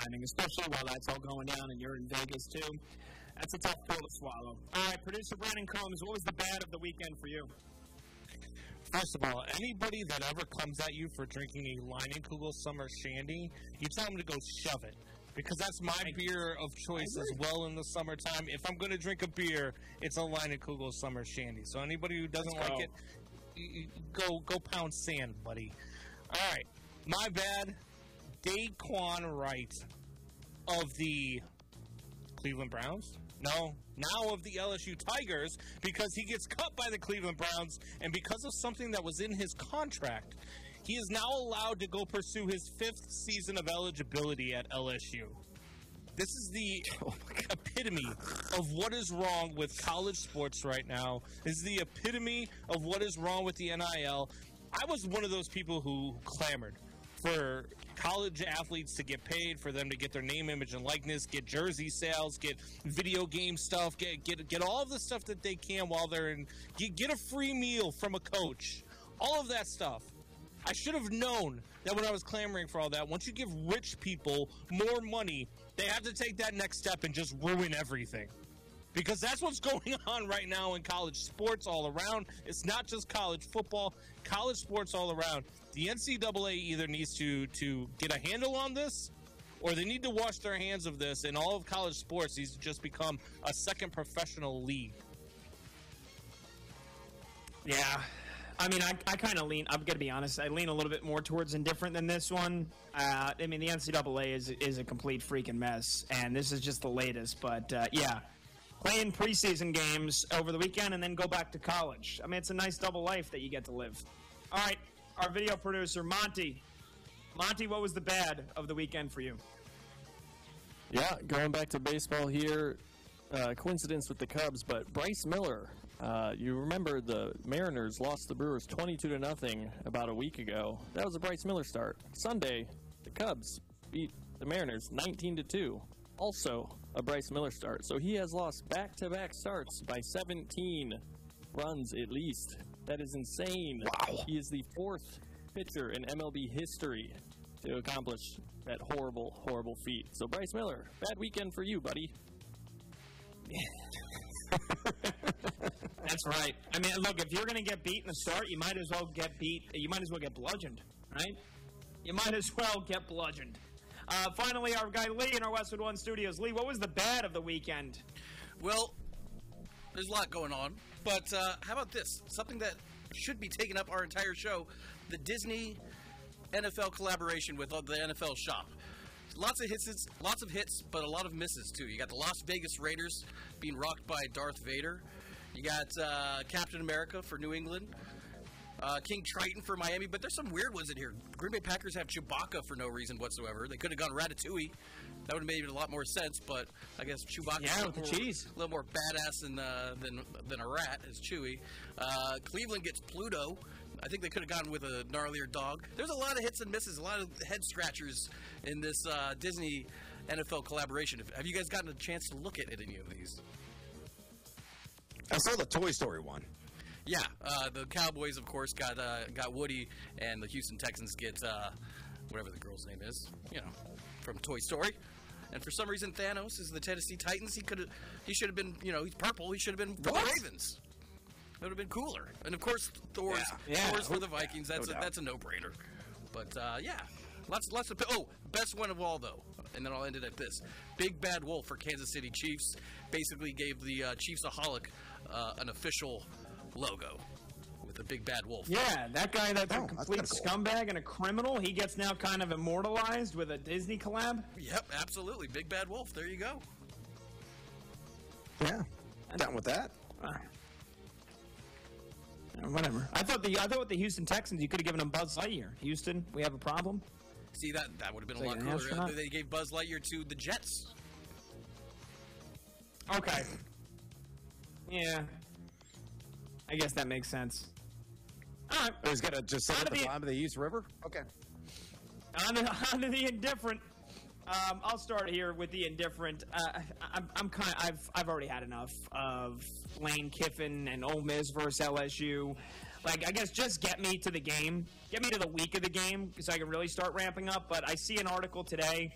timing, especially while that's all going down and you're in Vegas too. That's a tough pill to swallow. All right, producer Brandon Combs, what was the bad of the weekend for you? First of all, anybody that ever comes at you for drinking a Leinenkugel Summer Shandy, you tell them to go shove it. Because that's my beer of choice as well in the summertime. If I'm going to drink a beer, it's a Leinenkugel Summer Shandy. So anybody who doesn't like it, go pound sand, buddy. All right, my bad. Daquan Wright of the Cleveland Browns. No, now of the LSU Tigers, because he gets cut by the Cleveland Browns, and because of something that was in his contract, he is now allowed to go pursue his 5th season of eligibility at LSU. This is the epitome of what is wrong with college sports right now. This is the epitome of what is wrong with the NIL. I was one of those people who clamored for college athletes to get paid, for them to get their name, image, and likeness, get jersey sales, get video game stuff, get all of the stuff that they can while they're in, get a free meal from a coach, all of that stuff. I should have known that when I was clamoring for all that, once you give rich people more money, they have to take that next step and just ruin everything. Because that's what's going on right now in college sports all around. It's not just college football, college sports all around. The NCAA either needs to get a handle on this, or they need to wash their hands of this, and all of college sports needs to just become a second professional league. Yeah. I mean, I kind of lean, I'm going to be honest, I lean a little bit more towards indifferent than this one. I mean, the NCAA is a complete freaking mess, and this is just the latest. But, yeah, playing preseason games over the weekend and then go back to college. I mean, it's a nice double life that you get to live. All right, our video producer, Monty. Monty, what was the bad of the weekend for you? Yeah, going back to baseball here, coincidence with the Cubs, but Bryce Miller. You remember the Mariners lost the Brewers 22-0 about a week ago. That was a Bryce Miller start. Sunday, the Cubs beat the Mariners 19-2. Also a Bryce Miller start. So he has lost back-to-back starts by 17 runs at least. That is insane. Wow. He is the 4th pitcher in MLB history to accomplish that horrible, horrible feat. So Bryce Miller, bad weekend for you, buddy. That's right. I mean, look, if you're going to get beat in the start, you might as well get beat. You might as well get bludgeoned, right? You might as well get bludgeoned. Finally, our guy Lee in our Westwood One Studios. Lee, what was the bad of the weekend? Well, there's a lot going on, but how about this? Something that should be taking up our entire show, the Disney NFL collaboration with the NFL Shop. Lots of hits, but a lot of misses, too. You got the Las Vegas Raiders being rocked by Darth Vader. You got Captain America for New England. King Triton for Miami, but there's some weird ones in here. Green Bay Packers have Chewbacca for no reason whatsoever. They could have gone Ratatouille. That would have made a lot more sense, but I guess Chewbacca's a little more badass than a rat, as Chewie. Cleveland gets Pluto. I think they could have gone with a gnarlier dog. There's a lot of hits and misses, a lot of head scratchers in this Disney NFL collaboration. Have you guys gotten a chance to look at any of these? I saw the Toy Story one. Yeah, the Cowboys, of course, got Woody, and the Houston Texans get whatever the girl's name is, from Toy Story. And for some reason, Thanos is the Tennessee Titans. He should have been, he's purple. He should have been for the Ravens. That would have been cooler. And of course, Thor's for the Vikings. That's a no-brainer. But yeah, lots of. Oh, best one of all though, and then I'll end it at this: Big Bad Wolf for Kansas City Chiefs. Basically gave the Chiefs-aholic an official logo with a big bad wolf. Yeah, that guy that's a complete scumbag and a criminal, he gets now kind of immortalized with a Disney collab. Yep, absolutely. Big bad wolf. There you go. Yeah, down with that. Whatever. I thought with the Houston Texans, you could have given them Buzz Lightyear. Houston, we have a problem. See, that would have been a lot cooler. They gave Buzz Lightyear to the Jets. Okay. Yeah. I guess that makes sense. All right. He's got to just sit at the bottom of the East River? Okay. On to the indifferent. I'll start here with the indifferent. I've already had enough of Lane Kiffin and Ole Miss versus LSU. Like, I guess just get me to the game. Get me to the week of the game so I can really start ramping up. But I see an article today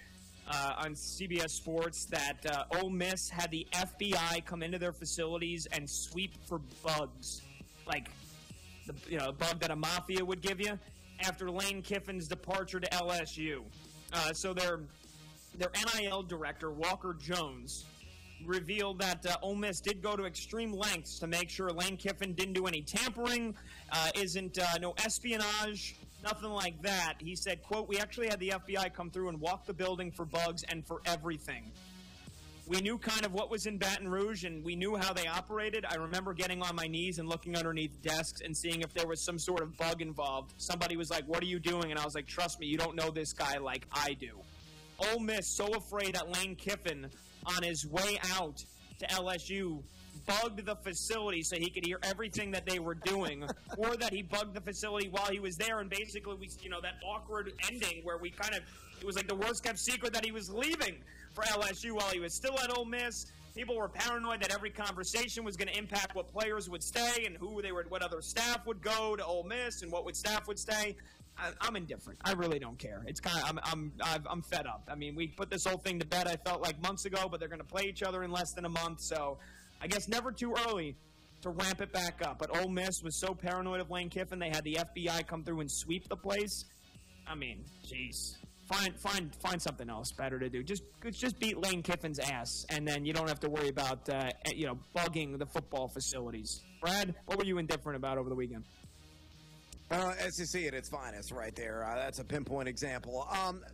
on CBS Sports that Ole Miss had the FBI come into their facilities and sweep for bugs, like the bug that a mafia would give you after Lane Kiffin's departure to LSU. So their NIL director, Walker Jones, revealed that Ole Miss did go to extreme lengths to make sure Lane Kiffin didn't do any tampering, no espionage, nothing like that. He said, quote, "We actually had the FBI come through and walk the building for bugs and for everything. We knew kind of what was in Baton Rouge, and we knew how they operated. I remember getting on my knees and looking underneath desks and seeing if there was some sort of bug involved. Somebody was like, 'What are you doing?' And I was like, 'Trust me, you don't know this guy like I do.'" Ole Miss so afraid that Lane Kiffin, on his way out to LSU, bugged the facility so he could hear everything that they were doing, or that he bugged the facility while he was there, and basically that awkward ending where it was like the worst kept secret that he was leaving for LSU while he was still at Ole Miss. People were paranoid that every conversation was going to impact what players would stay and what other staff would go to Ole Miss and what staff would stay. I'm indifferent. I really don't care. It's kind of I'm fed up. I mean, we put this whole thing to bed, I felt like, months ago, but they're going to play each other in less than a month, so I guess never too early to ramp it back up. But Ole Miss was so paranoid of Lane Kiffin, they had the FBI come through and sweep the place. I mean, jeez. Find something else better to do. Just beat Lane Kiffin's ass, and then you don't have to worry about bugging the football facilities. Brad, what were you indifferent about over the weekend? SEC at its finest right there. That's a pinpoint example.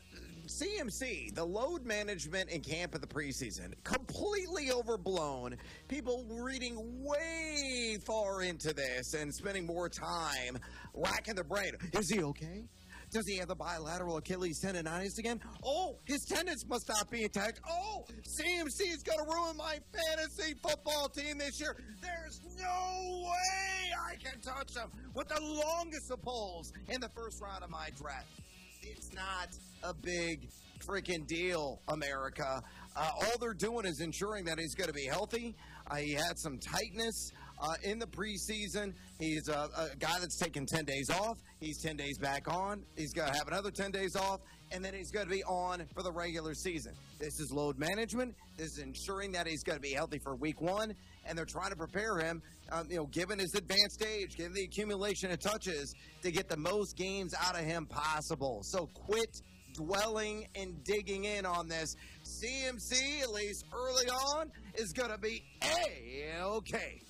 CMC, the load management in camp of the preseason, completely overblown. People reading way far into this and spending more time racking their brain. Is he okay? Does he have the bilateral Achilles tendonitis again? Oh, his tendons must not be intact. Oh, CMC is going to ruin my fantasy football team this year. There's no way I can touch him with the longest of polls in the first round of my draft. It's not a big freaking deal, America. All they're doing is ensuring that he's going to be healthy. He had some tightness in the preseason. He's a guy that's taken 10 days off. He's 10 days back on. He's going to have another 10 days off, and then he's going to be on for the regular season. This is load management. This is ensuring that he's going to be healthy for week one, and they're trying to prepare him, given his advanced age, given the accumulation of touches, to get the most games out of him possible. So quit dwelling and digging in on this. CMC, at least early on, is going to be A-okay.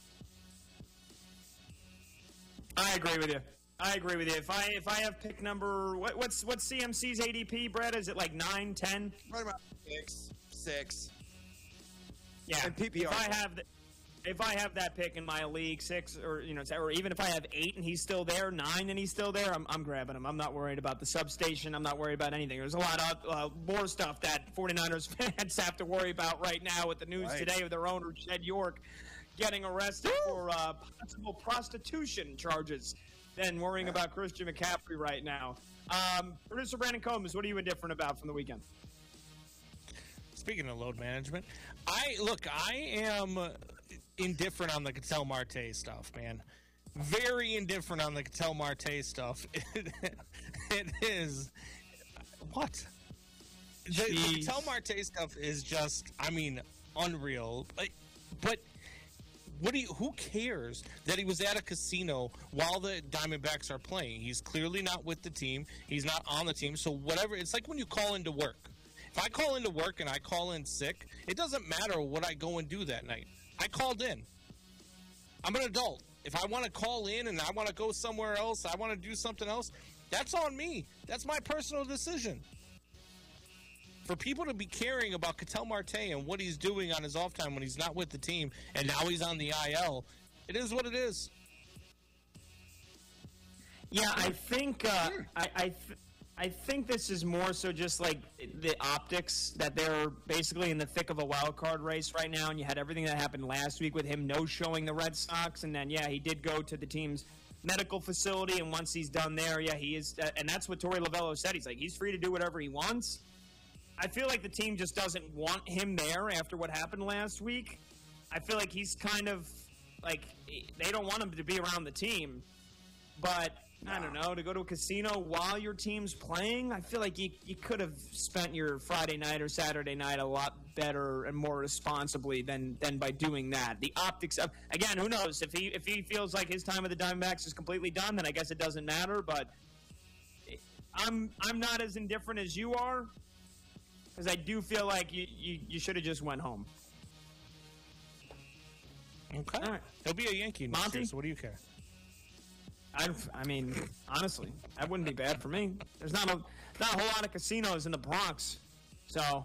I agree with you. If I have pick number, what's CMC's ADP, Brett? Is it like 9, 10? Right about 6. Yeah. And PPR. If I have that pick in my league, 6, or even if I have 8 and he's still there, 9 and he's still there, I'm grabbing him. I'm not worried about the substation. I'm not worried about anything. There's a lot of more stuff that 49ers fans have to worry about right now with the news today of their owner, Jed York, getting arrested for possible prostitution charges than worrying about Christian McCaffrey right now. Producer Brandon Combs, what are you indifferent about from the weekend? Speaking of load management, I am indifferent on the Ketel Marte stuff, man. Very indifferent on the Ketel Marte stuff. It is what? The Ketel Marte stuff is just, unreal. But who cares that he was at a casino while the Diamondbacks are playing? He's clearly not with the team. He's not on the team. So whatever, it's like when you call into work. If I call into work and I call in sick, it doesn't matter what I go and do that night. I called in. I'm an adult. If I want to call in and I want to go somewhere else, I want to do something else, that's on me. That's my personal decision. For people to be caring about Ketel Marte and what he's doing on his off time when he's not with the team and now he's on the IL, it is what it is. Yeah, I think I think this is more so just like the optics that they're basically in the thick of a wild card race right now, and you had everything that happened last week with him no-showing the Red Sox, and then, he did go to the team's medical facility, and once he's done there, he is, and that's what Torey Lovello said. He's like, he's free to do whatever he wants. I feel like the team just doesn't want him there after what happened last week. I feel like he's kind of, like, they don't want him to be around the team, but I don't know, to go to a casino while your team's playing. I feel like you could have spent your Friday night or Saturday night a lot better and more responsibly than by doing that. The optics of, again, who knows? If he feels like his time with the Diamondbacks is completely done, then I guess it doesn't matter. But I'm not as indifferent as you are, because I do feel like you should have just went home. Okay. All right. He'll be a Yankee next Monty? year, so what do you care? I mean, honestly, that wouldn't be bad for me. There's not a whole lot of casinos in the Bronx, so.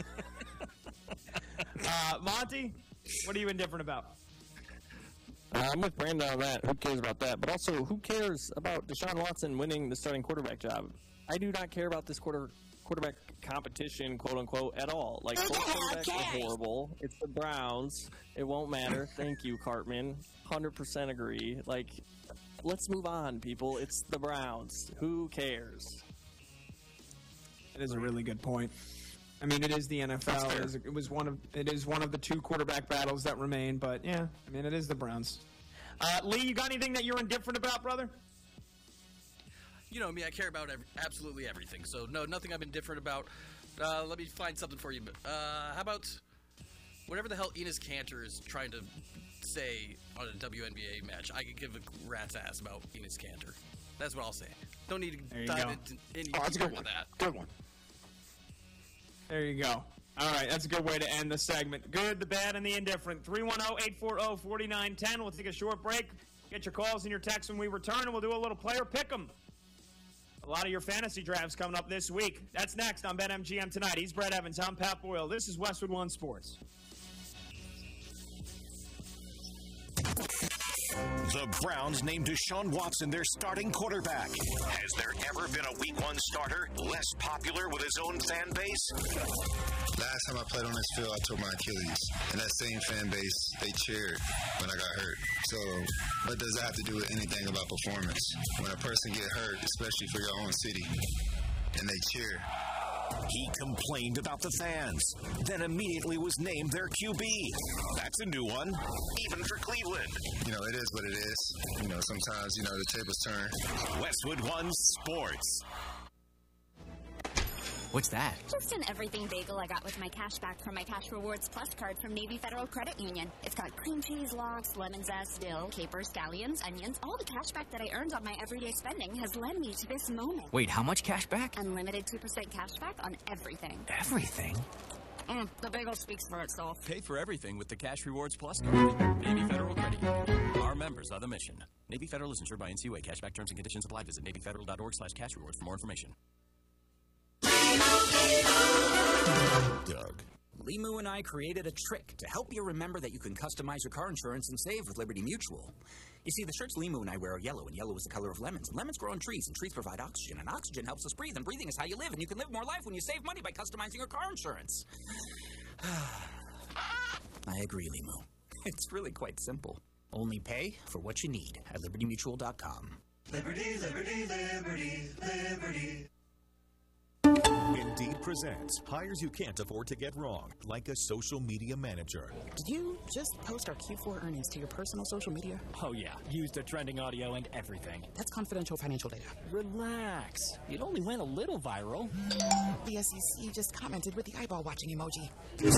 Monty, what are you indifferent about? I'm with Brandon on that. Who cares about that? But also, who cares about Deshaun Watson winning the starting quarterback job? I do not care about this quarterback competition, quote unquote, at all. Like, both quarterbacks are horrible. It's the Browns. It won't matter. Thank you, Cartman. 100% agree. Like, let's move on, people. It's the Browns. Who cares? It is a really good point. I mean, it is the NFL. It is one of the two quarterback battles that remain. But yeah, I mean, it is the Browns. Lee, you got anything that you're indifferent about, brother? You know me, I care about absolutely everything. So no, nothing I'm indifferent about. Let me find something for you. How about whatever the hell Enes Kanter is trying to say on a WNBA match? I could give a rat's ass about Enes Kanter. That's what I'll say. Don't need to dive into any deeper with that. Good one. There you go. All right, that's a good way to end the segment. Good, the bad, and the indifferent. 310-840-4910. We'll take a short break. Get your calls and your texts when we return, and we'll do a little player pick'em. A lot of your fantasy drafts coming up this week. That's next on BetMGM Tonight. He's Brett Evans. I'm Pat Boyle. This is Westwood One Sports. The Browns named Deshaun Watson their starting quarterback. Has there ever been a Week 1 starter less popular with his own fan base? Last time I played on this field, I tore my Achilles. And that same fan base, they cheered when I got hurt. So what does that have to do with anything about performance? When a person get hurt, especially for your own city, and they cheer. He complained about the fans, then immediately was named their QB. That's a new one, even for Cleveland. You know, it is what it is. You know, sometimes, the tables turn. Westwood One Sports. What's that? Just an everything bagel I got with my cash back from my Cash Rewards Plus card from Navy Federal Credit Union. It's got cream cheese, lox, lemon zest, dill, capers, scallions, onions. All the cash back that I earned on my everyday spending has led me to this moment. Wait, how much cash back? Unlimited 2% cash back on everything. Everything? The bagel speaks for itself. Pay for everything with the Cash Rewards Plus card. Navy Federal Credit Union. Our members are the mission. Navy Federal is insured by NCUA. Cashback terms and conditions apply. Visit NavyFederal.org/cashrewards for more information. Doug. Limu and I created a trick to help you remember that you can customize your car insurance and save with Liberty Mutual. You see, the shirts Limu and I wear are yellow, and yellow is the color of lemons. And lemons grow on trees, and trees provide oxygen, and oxygen helps us breathe, and breathing is how you live, and you can live more life when you save money by customizing your car insurance. I agree, Limu. It's really quite simple. Only pay for what you need at LibertyMutual.com. Liberty, liberty, liberty, liberty. Indeed presents hires you can't afford to get wrong, like a social media manager. Did you just post our Q4 earnings to your personal social media? Oh yeah, used the trending audio and everything. That's confidential financial data. Relax. It only went a little viral. The SEC just commented with the eyeball watching emoji.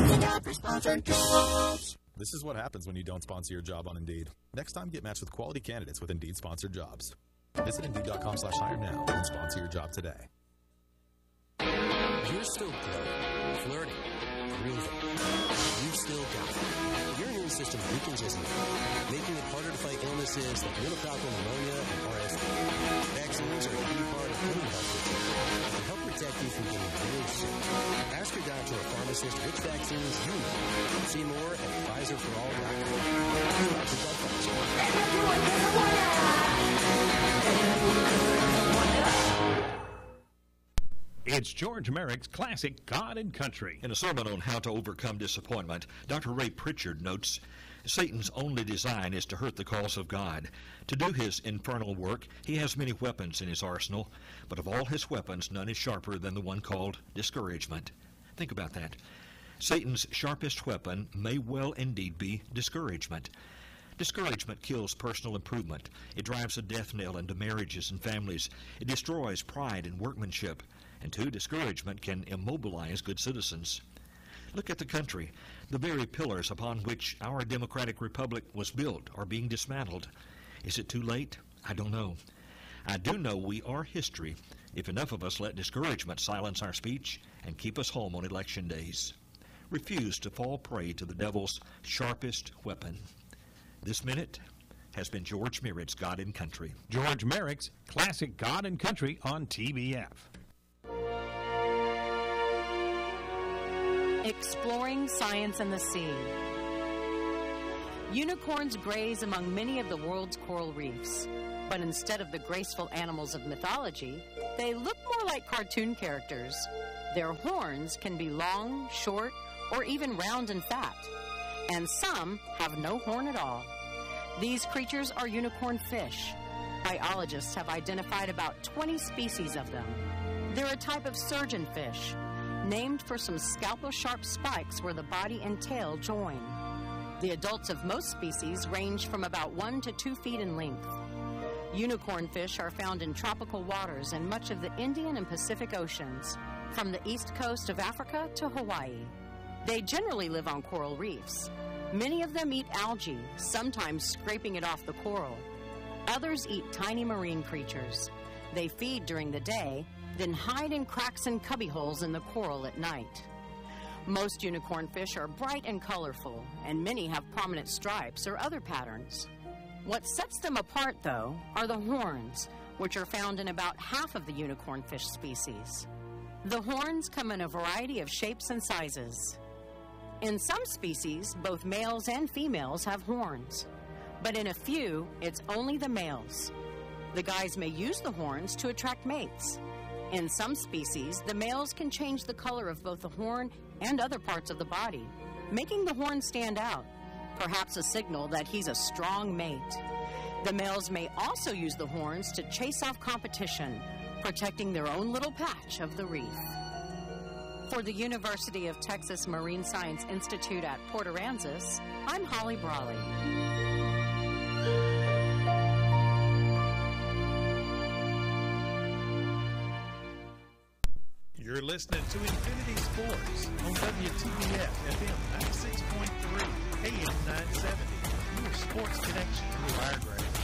This is what happens when you don't sponsor your job on Indeed. Next time, get matched with quality candidates with Indeed sponsored jobs. Visit Indeed.com/hire now and sponsor your job today. You're still glowing, flirty, grooving. You still got it. Your immune system weakens as you age, making it harder to fight illnesses like pneumococcal pneumonia and RSV. Vaccines are a key part of any health care and help protect you from getting really sick. Ask your doctor or pharmacist which vaccines you need. See more at PfizerForAll.com. It's George Merrick's classic God and Country. In a sermon on how to overcome disappointment, Dr. Ray Pritchard notes, Satan's only design is to hurt the cause of God. To do his infernal work, he has many weapons in his arsenal, but of all his weapons, none is sharper than the one called discouragement. Think about that. Satan's sharpest weapon may well indeed be discouragement. Discouragement kills personal improvement. It drives a death knell into marriages and families. It destroys pride and workmanship. And 2, discouragement can immobilize good citizens. Look at the country. The very pillars upon which our democratic republic was built are being dismantled. Is it too late? I don't know. I do know we are history if enough of us let discouragement silence our speech and keep us home on election days. Refuse to fall prey to the devil's sharpest weapon. This minute has been George Merritt's God and Country. George Merrick's classic God and Country on TBF. Exploring science and the sea. Unicorns graze among many of the world's coral reefs, but instead of the graceful animals of mythology, they look more like cartoon characters. Their horns can be long, short, or even round and fat, and some have no horn at all. These creatures are unicorn fish. Biologists have identified about 20 species of them. They're a type of surgeonfish, named for some scalpel-sharp spikes where the body and tail join. The adults of most species range from about 1 to 2 feet in length. Unicorn fish are found in tropical waters in much of the Indian and Pacific Oceans, from the east coast of Africa to Hawaii. They generally live on coral reefs. Many of them eat algae, sometimes scraping it off the coral. Others eat tiny marine creatures. They feed during the day, then hide in cracks and cubbyholes in the coral at night. Most unicorn fish are bright and colorful, and many have prominent stripes or other patterns. What sets them apart, though, are the horns, which are found in about half of the unicorn fish species. The horns come in a variety of shapes and sizes. In some species, both males and females have horns, but in a few, it's only the males. The guys may use the horns to attract mates. In some species, the males can change the color of both the horn and other parts of the body, making the horn stand out, perhaps a signal that he's a strong mate. The males may also use the horns to chase off competition, protecting their own little patch of the reef. For the University of Texas Marine Science Institute at Port Aransas, I'm Holly Brawley. You're listening to Infinity Sports on WTBF FM 96.3, AM 970. Your sports connection to Wiregrass.